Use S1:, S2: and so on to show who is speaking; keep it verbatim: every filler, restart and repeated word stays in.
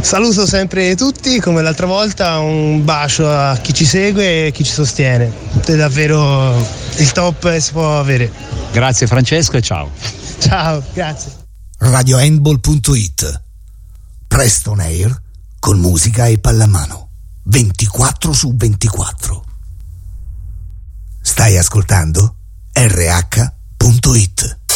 S1: Saluto sempre tutti, come l'altra volta, un bacio a chi ci segue e chi ci sostiene. È davvero il top che si può avere.
S2: Grazie Francesco e ciao.
S1: Ciao, grazie.
S3: radio handball punto it. Presto on air con musica e pallamano. ventiquattro su ventiquattro. Stai ascoltando R H punto it.